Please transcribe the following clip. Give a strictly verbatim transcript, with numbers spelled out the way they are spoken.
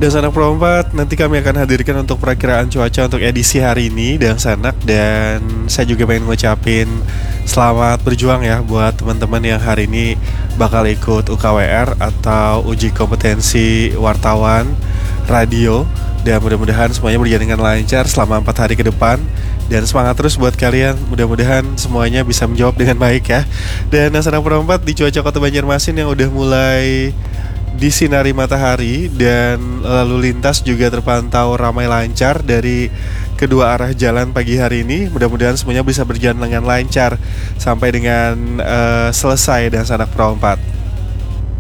Dan Sanak Pro empat, nanti kami akan hadirkan untuk perakiraan cuaca untuk edisi hari ini dan Sanak. Dan saya juga pengen ngucapin selamat berjuang ya buat teman-teman yang hari ini bakal ikut U K W R atau uji kompetensi wartawan radio. Dan mudah-mudahan semuanya berjalan dengan lancar selama empat hari ke depan. Dan semangat terus buat kalian, mudah-mudahan semuanya bisa menjawab dengan baik ya. Dan Sanak Pro empat di cuaca kota Banjarmasin yang udah mulai disinari matahari dan lalu lintas juga terpantau ramai lancar dari kedua arah jalan pagi hari ini. Mudah-mudahan semuanya bisa berjalan dengan lancar sampai dengan uh, selesai dan Sanak Pro empat.